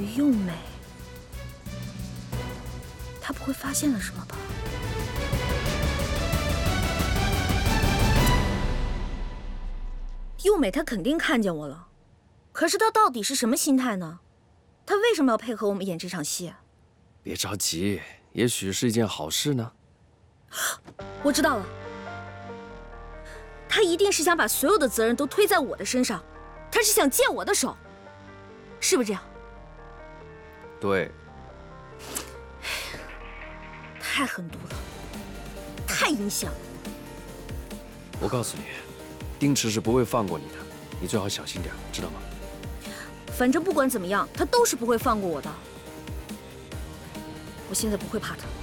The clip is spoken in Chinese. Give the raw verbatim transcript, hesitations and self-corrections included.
于幼美，她不会发现了什么吧？幼美她肯定看见我了，可是她到底是什么心态呢？她为什么要配合我们演这场戏？ 别着急，也许是一件好事呢。 我知道了，她一定是想把所有的责任都推在我的身上，她是想借我的手，是不是这样？ 对。 太狠毒了，太阴险了。 我告诉你，丁池是不会放过你的，你最好小心点，知道吗？ 反正不管怎么样，他都是不会放过我的。我现在不会怕他。